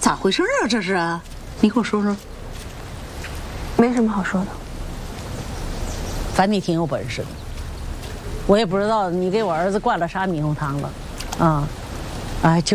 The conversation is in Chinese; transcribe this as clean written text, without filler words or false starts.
咋回事啊？这是啊，你给我说说。 没什么好说的。 反正你挺有本事的，我也不知道你给我儿子灌了啥猕猴汤了，啊，哎就。